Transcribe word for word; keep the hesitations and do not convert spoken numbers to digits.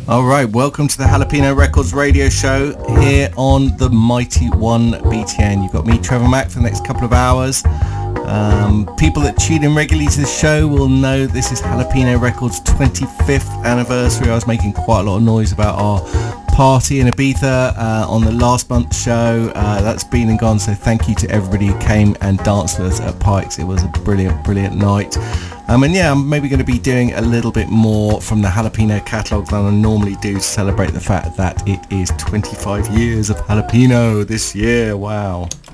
All right, welcome to the Jalapeno Records radio show here on the Mighty One B T N. You've got me, Trevor Mack, for the next couple of hours. Um, people that tune in regularly to the show will know this is Jalapeno Records' twenty-fifth anniversary. I was making quite a lot of noise about our party in Ibiza uh, on the last month's show. Uh, that's been and gone, so thank you to everybody who came and danced with us at Pikes. It was a brilliant, brilliant night. Um, and yeah, I'm maybe going to be doing a little bit more from the Jalapeno catalogue than I normally do to celebrate the fact that it is twenty-five years of Jalapeno this year. Wow.